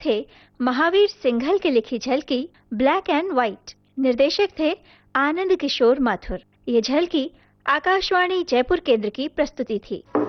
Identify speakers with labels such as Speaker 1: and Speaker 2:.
Speaker 1: थे महावीर सिंघल की लिखी झलकी ब्लैक एंड व्हाइट। निर्देशक थे आनंद किशोर माथुर। ये झलकी आकाशवाणी जयपुर केंद्र की प्रस्तुति थी।